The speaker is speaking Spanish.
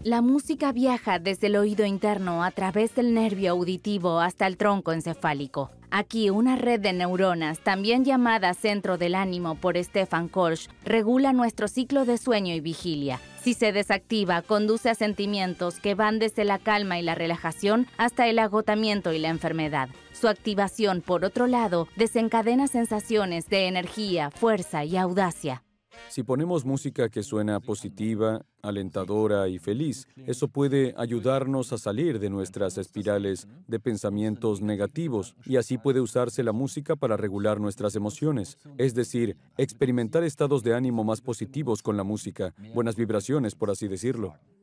La música viaja desde el oído interno a través del nervio auditivo hasta el tronco encefálico. Aquí, una red de neuronas, también llamada centro del ánimo por Stefan Korsch, regula nuestro ciclo de sueño y vigilia. Si se desactiva, conduce a sentimientos que van desde la calma y la relajación hasta el agotamiento y la enfermedad. Su activación, por otro lado, desencadena sensaciones de energía, fuerza y audacia. Si ponemos música que suena positiva, alentadora y feliz, eso puede ayudarnos a salir de nuestras espirales de pensamientos negativos, y así puede usarse la música para regular nuestras emociones, es decir, experimentar estados de ánimo más positivos con la música, buenas vibraciones, por así decirlo.